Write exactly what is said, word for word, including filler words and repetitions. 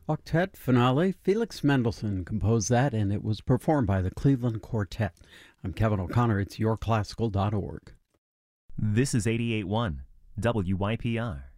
Octet finale. Felix Mendelssohn composed that, and it was performed by the Cleveland Quartet. I'm Kevin O'Connor. It's your classical dot org. This is eighty-eight point one W Y P R.